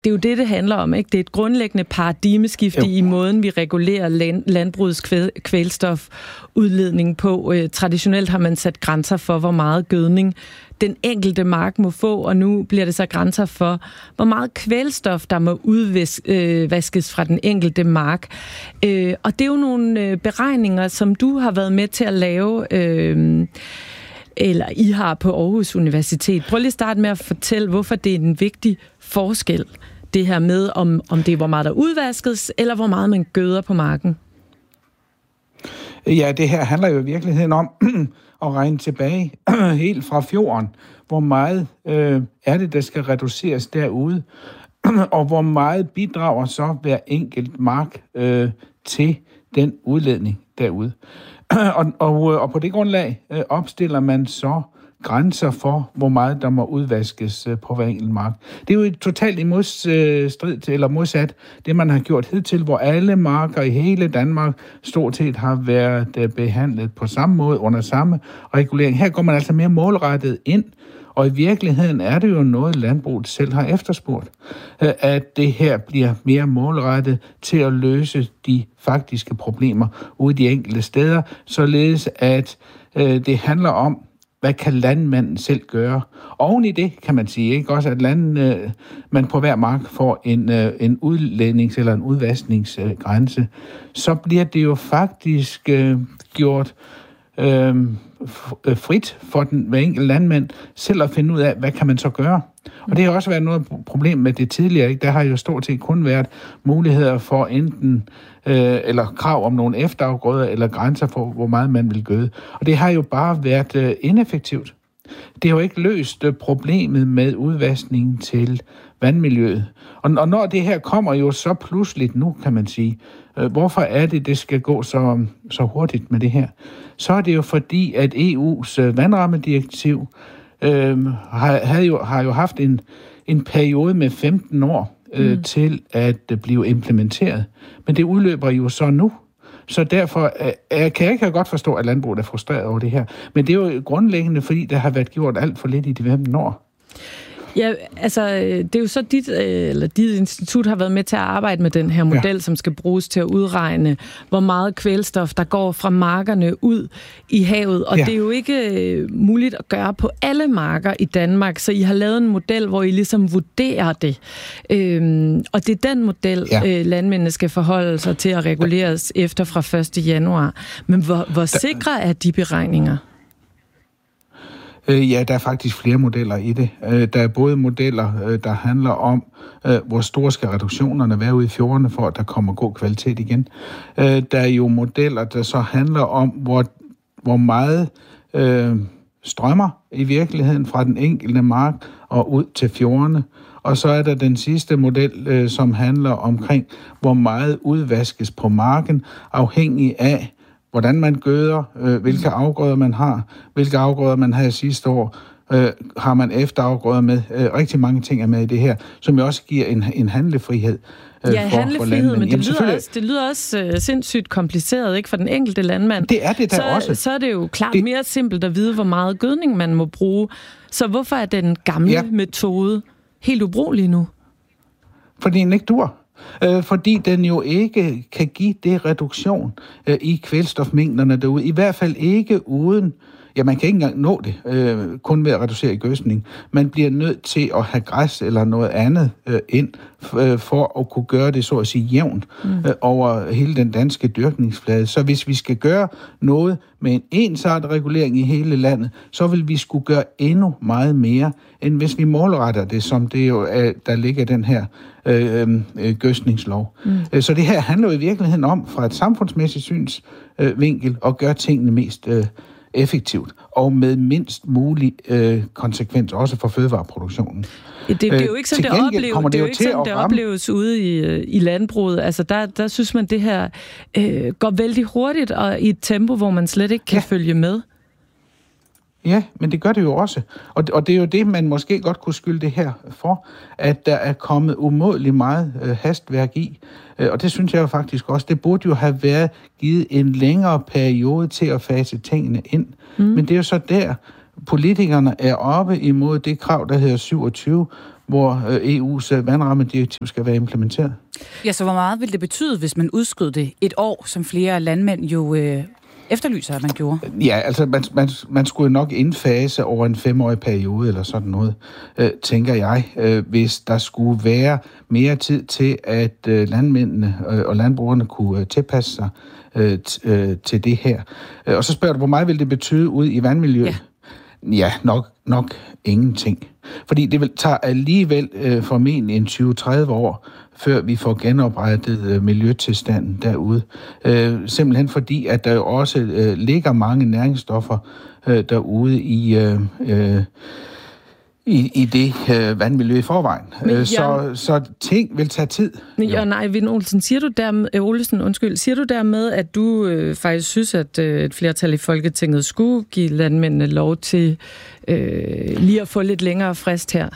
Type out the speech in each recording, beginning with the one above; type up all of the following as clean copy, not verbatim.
Det er jo det handler om, ikke? Det er et grundlæggende paradigmeskifte i måden, vi regulerer landbrugets kvælstofudledning på. Traditionelt har man sat grænser for, hvor meget gødning den enkelte mark må få, og nu bliver det så grænser for, hvor meget kvælstof, der må udvaskes fra den enkelte mark. Og det er jo nogle beregninger, som du har været med til at lave, eller I har på Aarhus Universitet. Prøv lige at starte med at fortælle, hvorfor det er en vigtig forskel, det her med, om det er, hvor meget der udvaskes, eller hvor meget man gøder på marken. Ja, det her handler jo i virkeligheden om at regne tilbage helt fra fjorden. Hvor meget er det, der skal reduceres derude, og hvor meget bidrager så hver enkelt mark til den udledning derude. Og på det grundlag opstiller man så grænser for, hvor meget der må udvaskes på hver enkelt mark. Det er jo totalt i modstrid eller modsat det, man har gjort hidtil, hvor alle marker i hele Danmark stort set har været behandlet på samme måde, under samme regulering. Her går man altså mere målrettet ind, og i virkeligheden er det jo noget, landbruget selv har efterspurgt, at det her bliver mere målrettet til at løse de faktiske problemer ude i de enkelte steder, således at det handler om, hvad kan landmanden selv gøre? Oven i det kan man sige, ikke også, at man på hver mark får en udlednings- eller en udvaskningsgrænse, så bliver det jo faktisk gjort frit for hver enkelt landmand selv at finde ud af, hvad kan man så gøre. Og det har også været noget problem med det tidligere. Ikke? Der har jo stort set kun været muligheder for enten eller krav om nogle efterafgrøder eller grænser for, hvor meget man vil gøde. Og det har jo bare været ineffektivt. Det har jo ikke løst problemet med udvaskningen til vandmiljøet. Og når det her kommer jo så pludseligt nu, kan man sige, hvorfor er det skal gå så hurtigt med det her? Så er det jo fordi, at EU's vandrammedirektiv har jo haft en periode med 15 år til at blive implementeret. Men det udløber jo så nu. Så derfor kan jeg godt forstå, at landbruget er frustreret over det her. Men det er jo grundlæggende, fordi der har været gjort alt for lidt i de 15 år. Ja, altså, det er jo så dit institut har været med til at arbejde med den her model, som skal bruges til at udregne, hvor meget kvælstof, der går fra markerne ud i havet. Og det er jo ikke muligt at gøre på alle marker i Danmark, så I har lavet en model, hvor I ligesom vurderer det. Og det er den model, landmændene skal forholde sig til at reguleres efter fra 1. januar. Men hvor sikre er de beregninger? Ja, der er faktisk flere modeller i det. Der er både modeller, der handler om, hvor store skal reduktionerne være ude i fjordene, for at der kommer god kvalitet igen. Der er jo modeller, der så handler om, hvor meget strømmer i virkeligheden fra den enkelte mark og ud til fjordene. Og så er der den sidste model, som handler omkring, hvor meget udvaskes på marken, afhængig af, hvordan man gøder, hvilke afgrøder man har, hvilke afgrøder man havde sidste år, har man efterafgrøder med. Rigtig mange ting er med i det her, som jo også giver en handlefrihed for landmænd. Men det lyder også sindssygt kompliceret, ikke, for den enkelte landmand. Det er det der også. Så er det jo klart mere simpelt at vide, hvor meget gødning man må bruge. Så hvorfor er den gamle metode helt ubrugelig nu? Fordi den ikke dur. Fordi den jo ikke kan give det reduktion i kvælstofmængderne derude. I hvert fald ikke uden, man kan ikke engang nå det, kun ved at reducere i gødskning. Man bliver nødt til at have græs eller noget andet ind, for at kunne gøre det, så at sige, jævnt over hele den danske dyrkningsflade. Så hvis vi skal gøre noget med en ensartet regulering i hele landet, så vil vi skulle gøre endnu meget mere, end hvis vi målretter det, som det jo er, der ligger den her gødskningslov. Så det her handler jo i virkeligheden om, fra et samfundsmæssigt synsvinkel, at gøre tingene mest effektivt og med mindst mulig konsekvens også for fødevareproduktionen. Det er jo ikke sådan, det opleves ude i landbruget. Altså der synes man, det her går vældig hurtigt og i et tempo, hvor man slet ikke kan følge med. Ja, men det gør det jo også. Og det er jo det, man måske godt kunne skylde det her for, at der er kommet umådelig meget hastværk i. Og det synes jeg jo faktisk også. Det burde jo have været givet en længere periode til at fase tingene ind. Men det er jo så der, politikerne er oppe imod det krav, der hedder 27, hvor EU's vandrammedirektiv skal være implementeret. Ja, så hvor meget vil det betyde, hvis man udskød det et år, som flere landmænd jo efterlyser, at man gjorde? Ja, altså man skulle nok indfase over en 5-årig periode eller sådan noget, tænker jeg, hvis der skulle være mere tid til, at landmændene og landbrugerne kunne tilpasse sig til det her. Og så spørger du, hvor meget vil det betyde ude i vandmiljøet? Ja, nok ingenting. Fordi det tager alligevel formentlig en 20-30 år, før vi får genoprettet miljøtilstanden derude. Simpelthen fordi, at der jo også ligger mange næringsstoffer derude i det vandmiljø i forvejen. Så ting vil tage tid. Men Jørgen Ejvind Olsen, siger du dermed, at du faktisk synes, at et flertal i Folketinget skulle give landmændene lov til lige at få lidt længere frist her?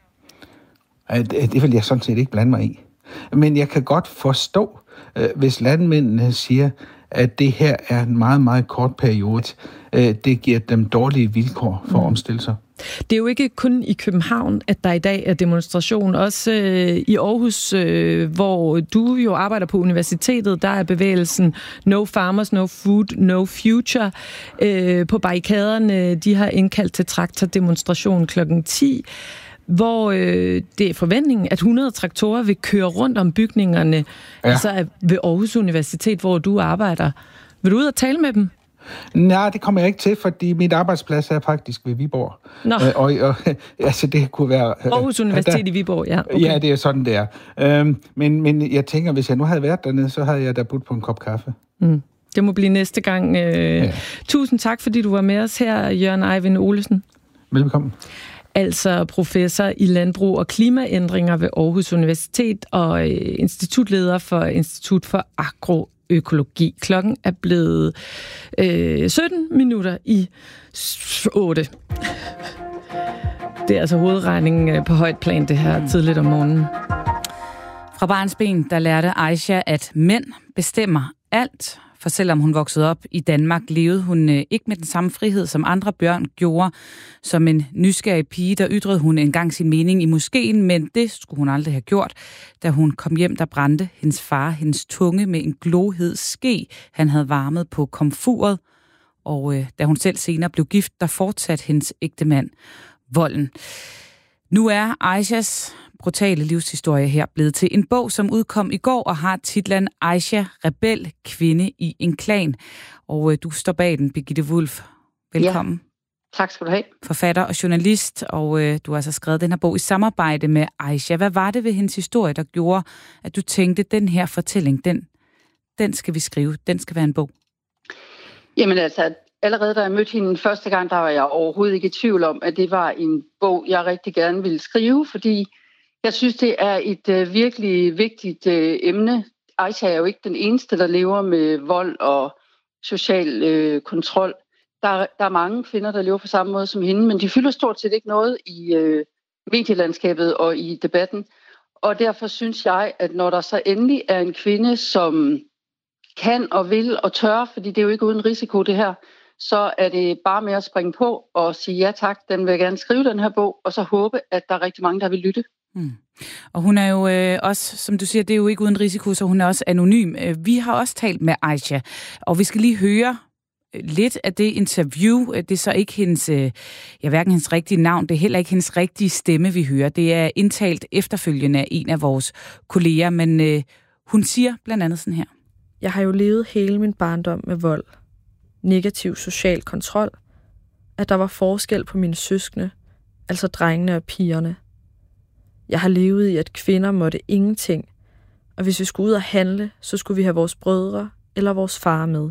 Det vil jeg sådan set ikke blande mig i. Men jeg kan godt forstå, hvis landmændene siger, at det her er en meget, meget kort periode. Det giver dem dårlige vilkår for at omstille sig. Det er jo ikke kun i København, at der i dag er demonstration. Også i Aarhus, hvor du jo arbejder på universitetet, der er bevægelsen No Farmers, No Food, No Future. På barrikaderne, de har indkaldt til traktordemonstration kl. 10, hvor det er forventningen, at 100 traktorer vil køre rundt om bygningerne, altså ved Aarhus Universitet, hvor du arbejder. Vil du ud og tale med dem? Nej, det kommer jeg ikke til, fordi mit arbejdsplads er faktisk ved Viborg. Nå. Og altså, det kunne være... Aarhus Universitet i Viborg, ja. Okay. Ja, det er sådan, det er. Men jeg tænker, hvis jeg nu havde været dernede, så havde jeg da budt på en kop kaffe. Mm. Det må blive næste gang. Tusind tak, fordi du var med os her, Jørgen Ejvind Olsen. Velkommen. Altså professor i landbrug og klimaændringer ved Aarhus Universitet og institutleder for Institut for Agroøkologi. Klokken er blevet 17 minutter i 8. Det er altså hovedregningen på højt plan, det her tidligt om morgenen. Fra barnsben, der lærte Aisha, at mænd bestemmer alt. For selvom hun voksede op i Danmark, levede hun ikke med den samme frihed, som andre børn gjorde. Som en nysgerrig pige, der ytrede hun engang sin mening i moskeen, men det skulle hun aldrig have gjort. Da hun kom hjem, der brændte hendes far hendes tunge med en glohed ske, han havde varmet på komfuret. Og da hun selv senere blev gift, der fortsatte hendes ægtemand volden. Nu er Aishas brutale livshistorie her blevet til en bog, som udkom i går og har titlen Aisha, rebel, kvinde i en klan. Og du står bag den, Birgitte Wulff. Velkommen. Ja, tak skal du have. Forfatter og journalist, og du har altså skrevet den her bog i samarbejde med Aisha. Hvad var det ved hendes historie, der gjorde, at du tænkte, den her fortælling, den skal vi skrive, den skal være en bog? Jamen altså, allerede da jeg mødte hende første gang, der var jeg overhovedet ikke i tvivl om, at det var en bog, jeg rigtig gerne ville skrive, fordi jeg synes, det er et virkelig vigtigt emne. Aisha er jo ikke den eneste, der lever med vold og social kontrol. Der er mange kvinder, der lever på samme måde som hende, men de fylder stort set ikke noget i medielandskabet og i debatten. Og derfor synes jeg, at når der så endelig er en kvinde, som kan og vil og tør, fordi det er jo ikke uden risiko det her, så er det bare med at springe på og sige ja tak, den vil jeg gerne skrive den her bog, og så håbe, at der er rigtig mange, der vil lytte. Mm. Og hun er jo også, som du siger, det er jo ikke uden risiko, så hun er også anonym. Vi har også talt med Aisha, og vi skal lige høre lidt af det interview. Det er så ikke hendes, hverken hendes rigtige navn, det er heller ikke hendes rigtige stemme, vi hører. Det er indtalt efterfølgende af en af vores kolleger, men hun siger blandt andet sådan her. Jeg har jo levet hele min barndom med vold, negativ social kontrol, at der var forskel på mine søskende, altså drengene og pigerne. Jeg har levet i, at kvinder måtte ingenting, og hvis vi skulle ud og handle, så skulle vi have vores brødre eller vores far med.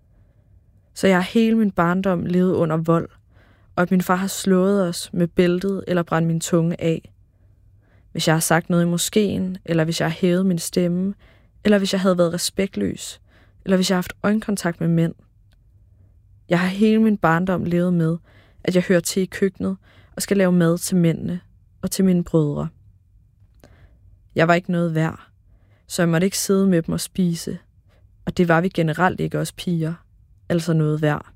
Så jeg har hele min barndom levet under vold, og at min far har slået os med bæltet eller brændt min tunge af. Hvis jeg har sagt noget i moskeen, eller hvis jeg har hævet min stemme, eller hvis jeg havde været respektløs, eller hvis jeg har haft øjenkontakt med mænd. Jeg har hele min barndom levet med, at jeg hører til i køkkenet og skal lave mad til mændene og til mine brødre. Jeg var ikke noget værd, så jeg måtte ikke sidde med dem og spise, og det var vi generelt ikke os piger, altså noget værd.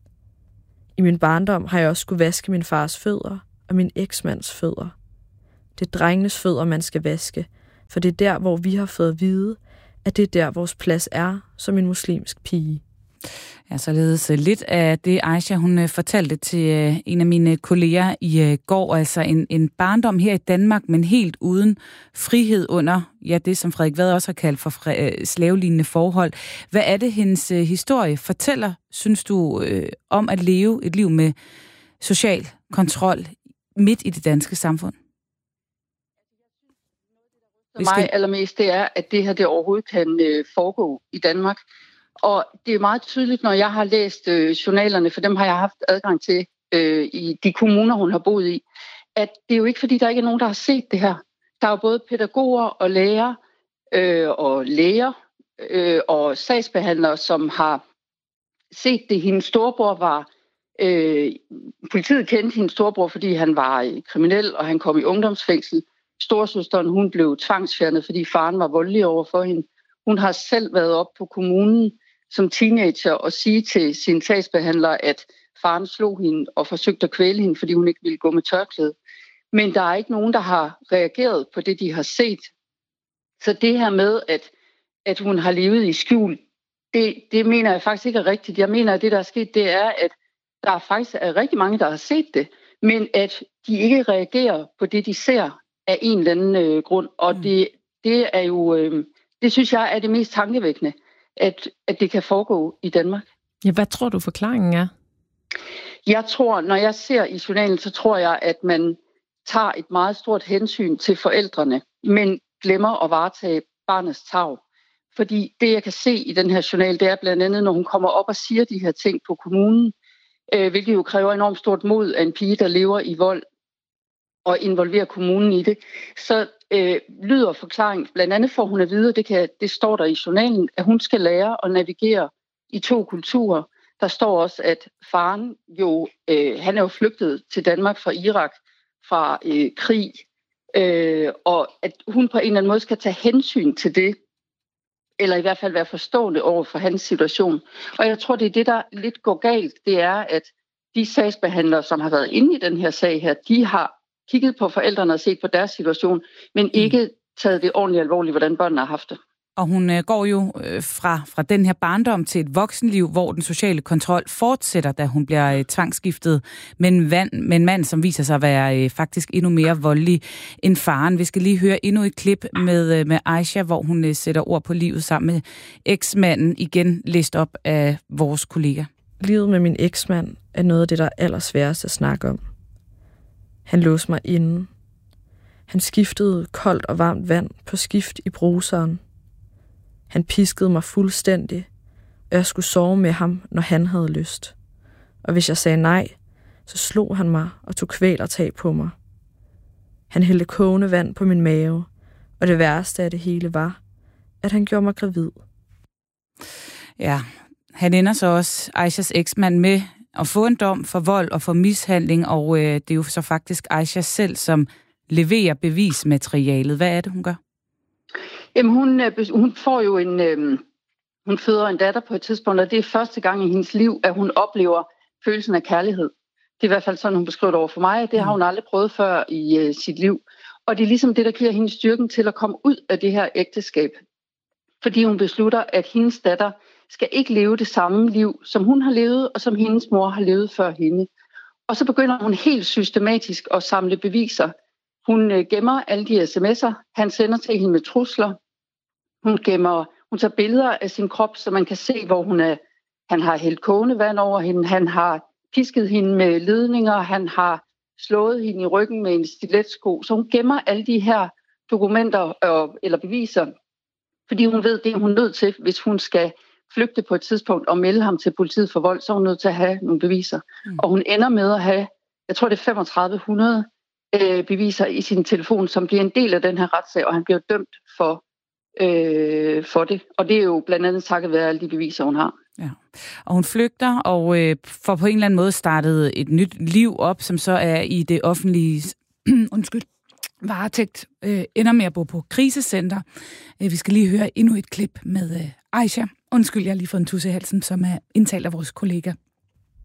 I min barndom har jeg også skulle vaske min fars fødder og min eksmands fødder. Det er drengenes fødder, man skal vaske, for det er der, hvor vi har fået at vide, at det er der, vores plads er som en muslimsk pige. Ja, således lidt af det, Aisha, hun fortalte til en af mine kolleger i går, altså en barndom her i Danmark, men helt uden frihed under, ja, det som Frederik Vad også har kaldt for slavelignende forhold. Hvad er det, hendes historie fortæller, synes du, om at leve et liv med social kontrol midt i det danske samfund? For mig allermest, det er, at det her det overhovedet kan foregå i Danmark. Og det er meget tydeligt, når jeg har læst journalerne, for dem har jeg haft adgang til i de kommuner, hun har boet i, at det er jo ikke, fordi der ikke er nogen, der har set det her. Der er jo både pædagoger og lærere og læger og sagsbehandlere, som har set det. Hendes storebror var... politiet kendte hendes storebror, fordi han var kriminel, og han kom i ungdomsfængsel. Storesøsteren, hun blev tvangsfjernet, fordi faren var voldelig over for hende. Hun har selv været op på kommunen som teenager og sige til sin sagsbehandler, at faren slog hende og forsøgte at kvæle hende, fordi hun ikke ville gå med tørklæde. Men der er ikke nogen, der har reageret på det, de har set. Så det her med, at hun har levet i skjul, det mener jeg faktisk ikke er rigtigt. Jeg mener, at det, der er sket, det er, at der faktisk er rigtig mange, der har set det, men at de ikke reagerer på det, de ser af en eller anden grund. Og det er jo... Det synes jeg er det mest tankevækkende, at det kan foregå i Danmark. Ja, hvad tror du forklaringen er? Jeg tror, når jeg ser i journalen, så tror jeg, at man tager et meget stort hensyn til forældrene, men glemmer at varetage barnets tarv. Fordi det, jeg kan se i den her journal, det er blandt andet, når hun kommer op og siger de her ting på kommunen, hvilket jo kræver enormt stort mod af en pige, der lever i vold, og involverer kommunen i det, så lyder forklaringen, blandt andet får hun at vide, det står der i journalen, at hun skal lære at navigere i 2 kulturer. Der står også, at faren jo, han er jo flygtet til Danmark fra Irak, fra krig, og at hun på en eller anden måde skal tage hensyn til det, eller i hvert fald være forstående over for hans situation. Og jeg tror, det er det, der lidt går galt, det er, at de sagsbehandlere, som har været inde i den her sag her, de har kigget på forældrene og set på deres situation, men ikke taget det ordentligt alvorligt, hvordan børnene har haft det. Og hun går jo fra den her barndom til et voksenliv, hvor den sociale kontrol fortsætter, da hun bliver tvangsskiftet med en mand, som viser sig at være faktisk endnu mere voldelig end faren. Vi skal lige høre endnu et klip med Aisha, hvor hun sætter ord på livet sammen med eksmanden, igen læst op af vores kollega. Livet med min eksmand er noget af det, der er allersværest at snakke om. Han låste mig inde. Han skiftede koldt og varmt vand på skift i bruseren. Han piskede mig fuldstændig, og jeg skulle sove med ham, når han havde lyst. Og hvis jeg sagde nej, så slog han mig og tog kvælertag på mig. Han hældte kogende vand på min mave, og det værste af det hele var, at han gjorde mig gravid. Ja, han ender så også, Aishas eksmand, med at få en dom for vold og for mishandling, og det er jo så faktisk Aisha selv, som leverer bevismaterialet. Hvad er det, hun gør? Jamen, hun får jo hun føder en datter på et tidspunkt, og det er første gang i hendes liv, at hun oplever følelsen af kærlighed. Det er i hvert fald sådan, hun beskriver det over for mig. Det har hun aldrig prøvet før i sit liv. Og det er ligesom det, der giver hende styrken til at komme ud af det her ægteskab. Fordi hun beslutter, at hendes datter skal ikke leve det samme liv, som hun har levet, og som hendes mor har levet før hende. Og så begynder hun helt systematisk at samle beviser. Hun gemmer alle de sms'er, han sender til hende med trusler. Hun tager billeder af sin krop, så man kan se, hvor han har hældt kogende vand over hende. Han har pisket hende med ledninger. Han har slået hende i ryggen med en stiletsko. Så hun gemmer alle de her dokumenter eller beviser, fordi hun ved, det er hun nødt til, hvis hun skal flygte på et tidspunkt og melde ham til politiet for vold, så er hun nødt til at have nogle beviser. Og hun ender med at have, jeg tror det er 3500 beviser i sin telefon, som bliver en del af den her retssag, og han bliver dømt for det. Og det er jo blandt andet takket være alle de beviser, hun har. Ja. Og hun flygter og får på en eller anden måde startet et nyt liv op, som så er i det offentlige varetægt, ender med at bo på krisecenter. Vi skal lige høre endnu et klip med Aisha. Undskyld, jeg har lige fået en tusse i halsen, som er indtalt af vores kollega.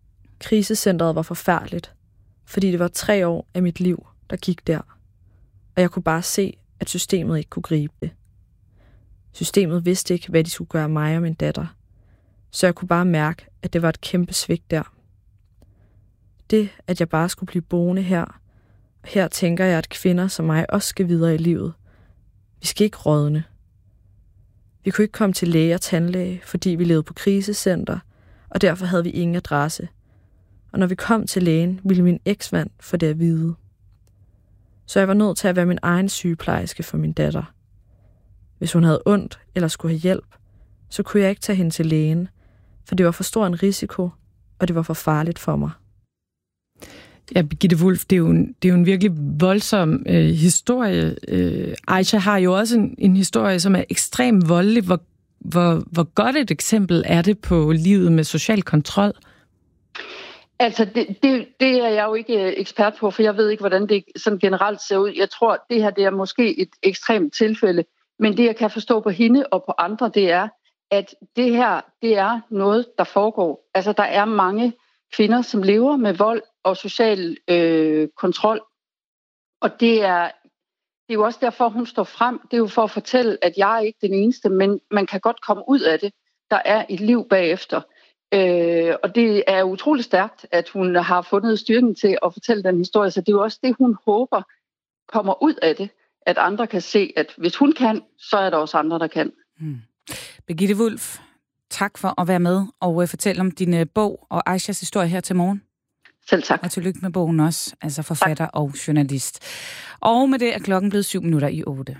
Krisecentret var forfærdeligt, fordi det var 3 år af mit liv, der gik der. og jeg kunne bare se, at systemet ikke kunne gribe det. Systemet vidste ikke, hvad de skulle gøre mig og min datter, så jeg kunne bare mærke, at det var et kæmpe svigt der. Det, at jeg bare skulle blive boende her tænker jeg, at kvinder som mig også skal videre i livet. Vi skal ikke rådne. Vi kunne ikke komme til læge og tandlæge, fordi vi levede på krisecenter, og derfor havde vi ingen adresse. Og når vi kom til lægen, ville min eksmand få det at vide. Så jeg var nødt til at være min egen sygeplejerske for min datter. Hvis hun havde ondt eller skulle have hjælp, så kunne jeg ikke tage hende til lægen, for det var for stor en risiko, og det var for farligt for mig. Ja, Birgitte Wulff, det er jo en virkelig voldsom historie. Aisha har jo også en historie, som er ekstremt voldelig. Hvor godt et eksempel er det på livet med social kontrol? Altså, det er jeg jo ikke ekspert på, for jeg ved ikke, hvordan det sådan generelt ser ud. Jeg tror, det her det er måske et ekstremt tilfælde, men det, jeg kan forstå på hende og på andre, det er, at det her, det er noget, der foregår. Altså, der er mange kvinder, som lever med vold og social kontrol. Og det er jo også derfor, hun står frem. Det er jo for at fortælle, at jeg er ikke den eneste, men man kan godt komme ud af det. Der er et liv bagefter. Og det er utroligt stærkt, at hun har fundet styrken til at fortælle den historie. Så det er jo også det, hun håber kommer ud af det. At andre kan se, at hvis hun kan, så er der også andre, der kan. Birgitte Wulff, tak for at være med og fortælle om din bog og Aishas historie her til morgen. Selv tak. Og tillykke med bogen også, altså forfatter og journalist. Og med det er klokken blevet 7:07.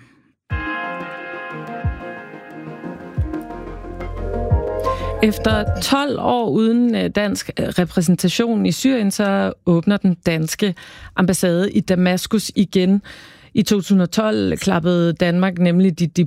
Efter 12 år uden dansk repræsentation i Syrien, så åbner den danske ambassade i Damaskus igen. I 2012 kappede Danmark nemlig de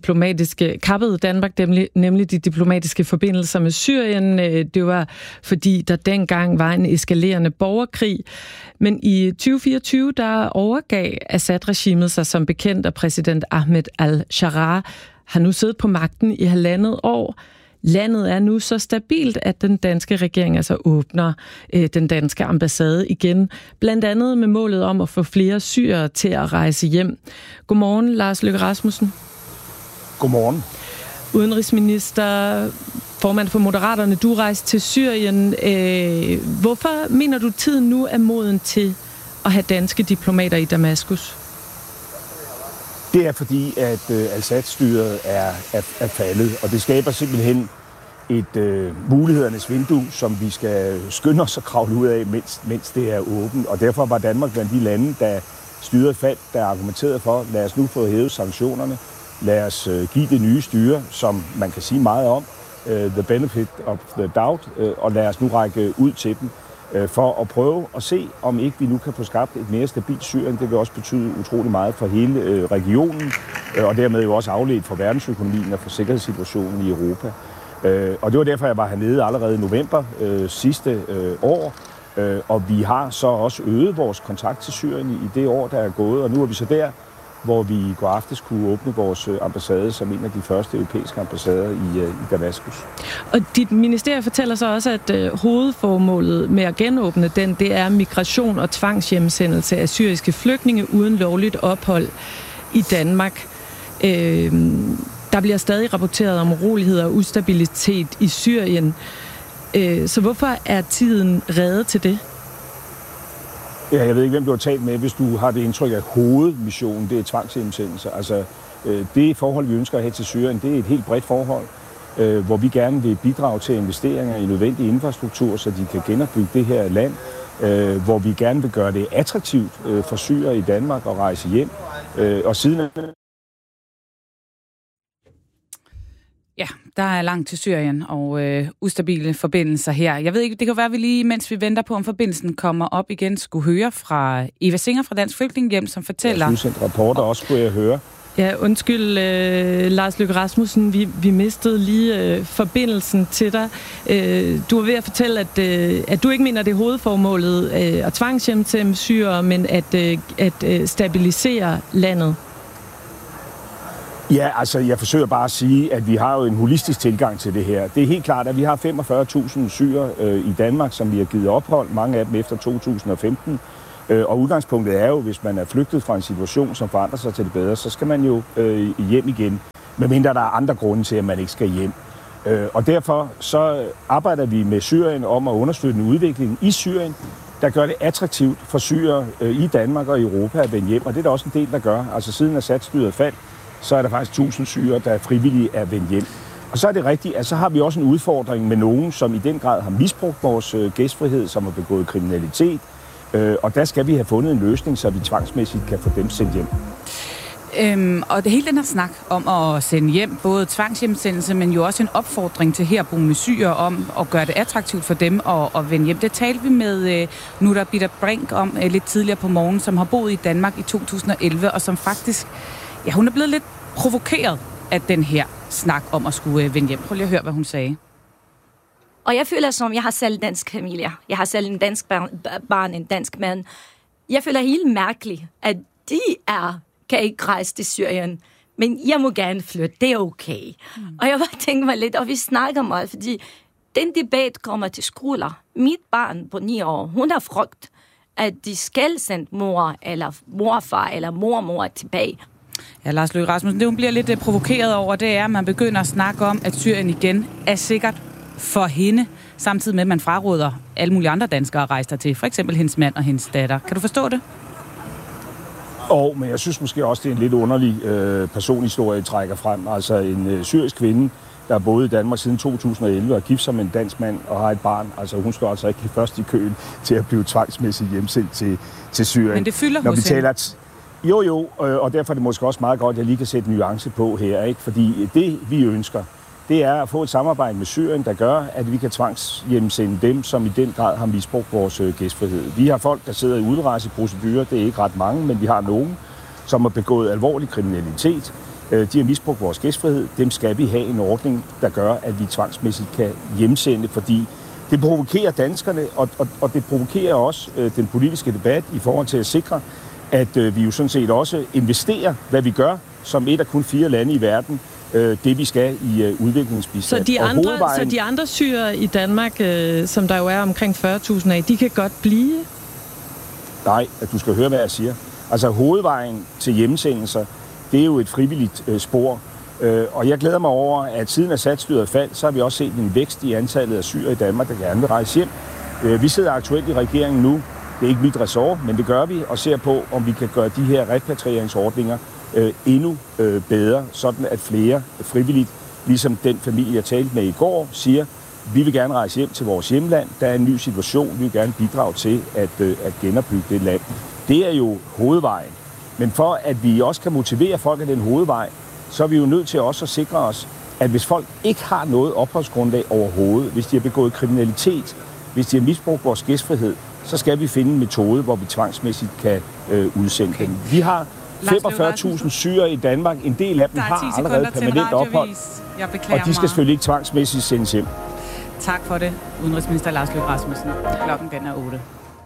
diplomatiske forbindelser med Syrien. Det var fordi, der dengang var en eskalerende borgerkrig. Men i 2024, der overgav Assad-regimet sig som bekendt, og præsident Ahmed al-Sharaa har nu siddet på magten i 1,5 år. Landet er nu så stabilt, at den danske regering altså åbner den danske ambassade igen. Blandt andet med målet om at få flere syrere til at rejse hjem. Godmorgen, Lars Løkke Rasmussen. Godmorgen. Udenrigsminister, formand for Moderaterne, du rejste til Syrien. Hvorfor mener du, tiden nu er moden til at have danske diplomater i Damaskus? Det er fordi, at Assad-styret er faldet, og det skaber simpelthen et mulighedernes vindue, som vi skal skynde os at kravle ud af, mens det er åbent. Og derfor var Danmark blandt de lande, der styret faldt, der argumenterede for, lad os nu få hævet sanktionerne, lad os give det nye styre, som man kan sige meget om, the benefit of the doubt, og lad os nu række ud til dem, for at prøve at se, om ikke vi nu kan få skabt et mere stabilt Syrien. Det vil også betyde utrolig meget for hele regionen, og dermed jo også afledt for verdensøkonomien og for sikkerhedssituationen i Europa. Og det var derfor, jeg var hernede allerede i november sidste år, og vi har så også øget vores kontakt til Syrien i det år, der er gået, og nu er vi så der, hvor vi i går aftes kunne åbne vores ambassade som en af de første europæiske ambassader i Damaskus. Og dit ministerie fortæller så også, at hovedformålet med at genåbne den, det er migration og tvangshjemsendelse af syriske flygtninge uden lovligt ophold i Danmark. Der bliver stadig rapporteret om uroligheder og ustabilitet i Syrien. Så hvorfor er tiden reddet til det? Ja, jeg ved ikke, hvem du har talt med, hvis du har det indtryk, at hovedmissionen, det er tvangshjemsendelse. Altså, det forhold, vi ønsker at have til Syrien, det er et helt bredt forhold, hvor vi gerne vil bidrage til investeringer i nødvendig infrastruktur, så de kan genopbygge det her land, hvor vi gerne vil gøre det attraktivt for syrere i Danmark at rejse hjem. Og siden Ja, der er langt til Syrien og ustabile forbindelser her. Jeg ved ikke, det kan være, at vi lige, mens vi venter på, om forbindelsen kommer op igen, skulle høre fra Eva Singer fra Dansk Flygtningehjem, som fortæller... Jeg synes, rapporter også kunne jeg høre. Ja, undskyld, Lars Løkke Rasmussen, vi mistede lige forbindelsen til dig. Du var ved at fortælle, at du ikke mener, det er hovedformålet at tvangshjemsende syrere, men at stabilisere landet. Ja, altså jeg forsøger bare at sige, at vi har jo en holistisk tilgang til det her. Det er helt klart, at vi har 45.000 syrere i Danmark, som vi har givet ophold, mange af dem efter 2015. Og udgangspunktet er jo, hvis man er flygtet fra en situation, som forandrer sig til det bedre, så skal man jo hjem igen, medmindre der er andre grunde til, at man ikke skal hjem. Og derfor så arbejder vi med Syrien om at understøtte en udvikling i Syrien, der gør det attraktivt for syrere i Danmark og Europa at vende hjem. Og det er der også en del, der gør. Altså siden Assad-styret faldt, så er der faktisk 1000 syrere, der er frivillige at vende hjem. Og så er det rigtigt, at så har vi også en udfordring med nogen, som i den grad har misbrugt vores gæstfrihed, som har begået kriminalitet. Og der skal vi have fundet en løsning, så vi tvangsmæssigt kan få dem sendt hjem. Og det hele den her snak om at sende hjem, både tvangshjemsendelse, men jo også en opfordring til herboende syrere om at gøre det attraktivt for dem at vende hjem. Det talte vi med Nuda Bitter Brink om lidt tidligere på morgen, som har boet i Danmark i 2011, og som faktisk, ja, hun er blevet lidt provokeret af den her snak om at skulle vende hjem. Prøv lige at høre, hvad hun sagde. Og jeg føler som, jeg har selv en dansk familie. Jeg har selv en dansk barn, en dansk mand. Jeg føler helt mærkeligt, at de kan ikke rejse til Syrien. Men jeg må gerne flytte, det er okay. Og jeg bare tænker mig lidt, og vi snakker meget, fordi den debat kommer til skruller. Mit barn på 9 år, hun har frygt, at de skal sende mor, eller morfar, eller mormor tilbage. Ja, Lars Løkke Rasmussen, det hun bliver lidt provokeret over, det er, at man begynder at snakke om, at Syrien igen er sikkert for hende, samtidig med, at man fraråder alle mulige andre danskere at rejse der til, for eksempel hendes mand og hendes datter. Kan du forstå det? Men jeg synes måske også, det er en lidt underlig personhistorie, trækker frem. Altså en syrisk kvinde, der har boet i Danmark siden 2011 og gift sig med en dansk mand og har et barn. Altså hun skal altså ikke først i køen til at blive tvangsmæssigt hjemsendt til Syrien. Men det fylder hos hende. Jo, og derfor er det måske også meget godt, at jeg lige kan sætte nuance på her, ikke? Fordi det, vi ønsker, det er at få et samarbejde med Syrien, der gør, at vi kan tvangshjemsende dem, som i den grad har misbrugt vores gæstfrihed. Vi har folk, der sidder i udrejseprocedurer. Det er ikke ret mange, men vi har nogen, som har begået alvorlig kriminalitet. De har misbrugt vores gæstfrihed. Dem skal vi have en ordning, der gør, at vi tvangsmæssigt kan hjemsende, fordi det provokerer danskerne, og det provokerer også den politiske debat i forhold til at sikre, at vi jo sådan set også investerer, hvad vi gør, som et af kun 4 lande i verden, det vi skal i udviklingsbistand. Så de andre syrere i Danmark, som der jo er omkring 40.000 af, de kan godt blive? Nej, at du skal høre, hvad jeg siger. Altså hovedvejen til hjemsendelser, det er jo et frivilligt spor. Og jeg glæder mig over, at siden Assad-styret faldt, så har vi også set en vækst i antallet af syrere i Danmark, der gerne vil rejse hjem. Vi sidder aktuelt i regeringen nu. Det er ikke mit ressort, men det gør vi, og ser på, om vi kan gøre de her repatrieringsordninger endnu bedre, sådan at flere frivilligt, ligesom den familie, jeg talte med i går, siger, vi vil gerne rejse hjem til vores hjemland, der er en ny situation, vi vil gerne bidrage til at genopbygge det land. Det er jo hovedvejen. Men for at vi også kan motivere folk af den hovedvej, så er vi jo nødt til også at sikre os, at hvis folk ikke har noget opholdsgrundlag overhovedet, hvis de har begået kriminalitet, hvis de har misbrugt vores gæstfrihed, så skal vi finde en metode, hvor vi tvangsmæssigt kan udsende dem. Vi har 45.000 syrere i Danmark. En del af dem har allerede permanent ophold, og de skal selvfølgelig ikke tvangsmæssigt sendes hjem. Tak for det, udenrigsminister Lars Løkke Rasmussen. Klokken den er 8.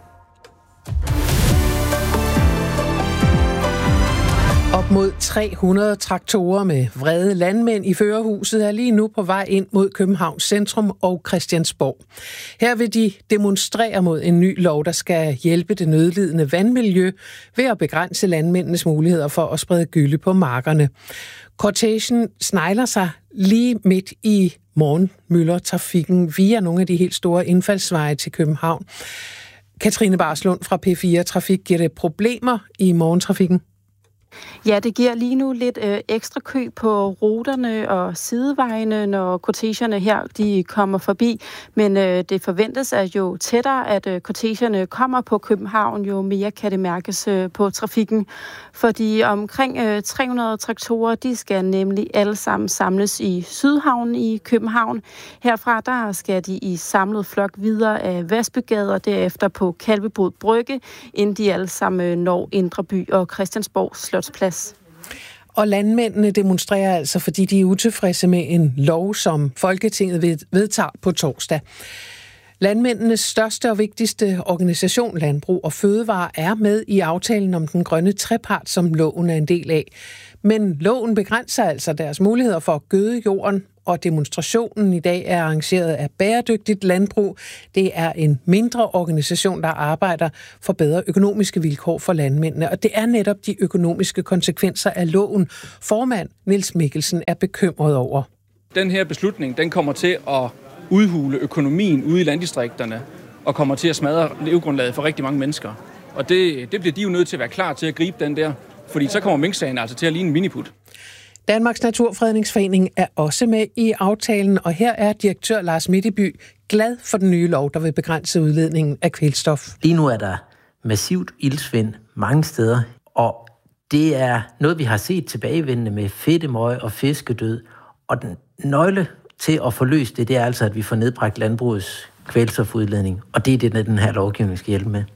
Op mod 300 traktorer med vrede landmænd i førerhuset er lige nu på vej ind mod Københavns centrum og Christiansborg. Her vil de demonstrere mod en ny lov, der skal hjælpe det nødlidende vandmiljø ved at begrænse landmændenes muligheder for at sprede gylle på markerne. Kortegen snegler sig lige midt i morgenmøllertrafikken via nogle af de helt store indfaldsveje til København. Katrine Barslund fra P4 Trafik, giver det problemer i morgentrafikken? Ja, det giver lige nu lidt ekstra kø på ruterne og sidevejene, når kortegerne her de kommer forbi. Men det forventes, at jo tættere at kortegerne kommer på København, jo mere kan det mærkes på trafikken. Fordi omkring 300 traktorer, de skal nemlig alle sammen samles i Sydhavnen i København. Herfra der skal de i samlet flok videre af Vasbygade og derefter på Kalvebod Brygge, inden de alle sammen når Indre By og Christiansborg Slotsplads. Og landmændene demonstrerer altså, fordi de er utilfredse med en lov, som Folketinget vedtager på torsdag. Landmændenes største og vigtigste organisation, Landbrug og Fødevare, er med i aftalen om den grønne trepart, som loven er en del af. Men loven begrænser altså deres muligheder for at gøde jorden og demonstrationen i dag er arrangeret af Bæredygtigt Landbrug. Det er en mindre organisation, der arbejder for bedre økonomiske vilkår for landmændene, og det er netop de økonomiske konsekvenser af loven. Formand Niels Mikkelsen er bekymret over. Den her beslutning, den kommer til at udhule økonomien ude i landdistrikterne og kommer til at smadre levegrundlaget for rigtig mange mennesker. Og det bliver de jo nødt til at være klar til at gribe den der, fordi så kommer minksagen altså til at ligne en miniput. Danmarks Naturfredningsforening er også med i aftalen, og her er direktør Lars Mitteby glad for den nye lov, der vil begrænse udledningen af kvælstof. Lige nu er der massivt iltsvind mange steder, og det er noget, vi har set tilbagevendende med fedtemøg og fiskedød. Og den nøgle til at få løst det er altså, at vi får nedbragt landbrugets kvælstofudledning, og det er det, den her lovgivning skal hjælpe med.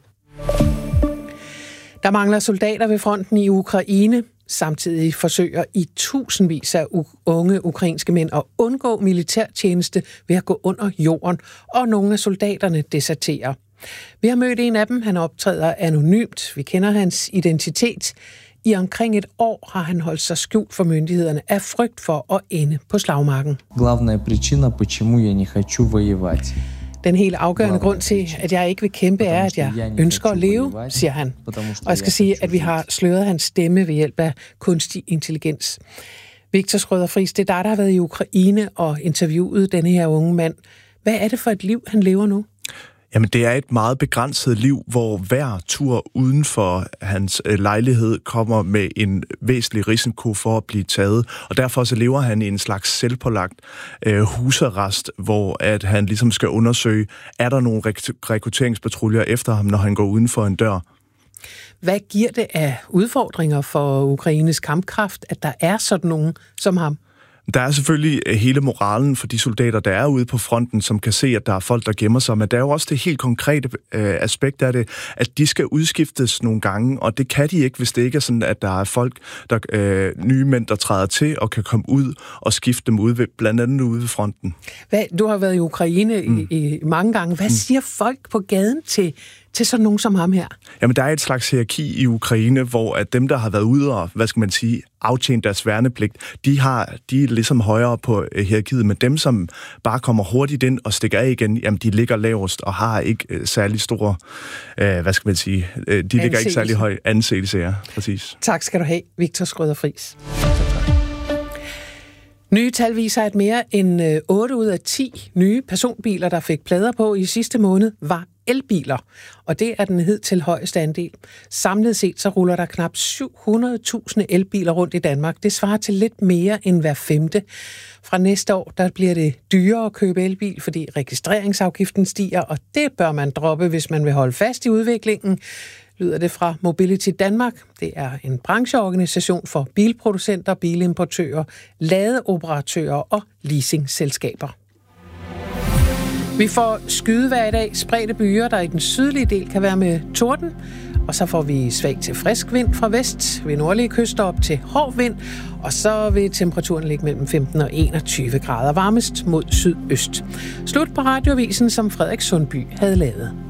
Der mangler soldater ved fronten i Ukraine. Samtidig forsøger i tusindvis af unge ukrainske mænd at undgå militærtjeneste ved at gå under jorden, og nogle af soldaterne deserterer. Vi har mødt en af dem. Han optræder anonymt. Vi kender hans identitet. I omkring et år har han holdt sig skjult for myndighederne af frygt for at ende på slagmarken. Главная причина, почему я не хочу воевать. Den helt afgørende grund til, at jeg ikke vil kæmpe, er, at jeg ønsker at leve, siger han. Og jeg skal sige, at vi har sløret hans stemme ved hjælp af kunstig intelligens. Victor Schrøder Friis, det er dig, der har været i Ukraine og interviewet denne her unge mand. Hvad er det for et liv, han lever nu? Jamen, det er et meget begrænset liv, hvor hver tur uden for hans lejlighed kommer med en væsentlig risiko for at blive taget. Og derfor så lever han i en slags selvpålagt husarrest, hvor at han ligesom skal undersøge, er der nogle rekrutteringspatruljer efter ham, når han går uden for en dør. Hvad giver det af udfordringer for Ukraines kampkraft, at der er sådan nogen som ham? Der er selvfølgelig hele moralen for de soldater, der er ude på fronten, som kan se, at der er folk, der gemmer sig. Men der er jo også det helt konkrete aspekt af det, at de skal udskiftes nogle gange, og det kan de ikke, hvis det ikke er sådan, at der er folk, nye mænd, der træder til og kan komme ud og skifte dem ud, blandt andet ude ved fronten. Du har været i Ukraine i mange gange. Hvad siger folk på gaden til sådan nogen som ham her? Jamen, der er et slags hierarki i Ukraine, hvor at dem, der har været ude og, aftjent deres værnepligt, de er ligesom højere på hierarkiet, men dem, som bare kommer hurtigt ind og stikker af igen, jamen, de ligger lavest og har ikke særlig store, de ligger ikke særlig høj anseelse, ja, præcis. Tak skal du have, Victor Schrøder Friis. Nye tal viser, at mere end 8 ud af 10 nye personbiler, der fik plader på i sidste måned, var elbiler, og det er den hidtil højeste andel. Samlet set så ruller der knap 700.000 elbiler rundt i Danmark. Det svarer til lidt mere end hver femte. Fra næste år, der bliver det dyrere at købe elbil, fordi registreringsafgiften stiger, og det bør man droppe, hvis man vil holde fast i udviklingen, lyder det fra Mobility Danmark. Det er en brancheorganisation for bilproducenter, bilimportører, ladeoperatører og leasingselskaber. Vi får skydevejr i dag, spredte byer, der i den sydlige del kan være med torden. Og så får vi svag til frisk vind fra vest, ved nordlige kyster op til hård vind. Og så vil temperaturen ligge mellem 15 og 21 grader, varmest mod sydøst. Slut på radioavisen, som Frederik Sundby havde lavet.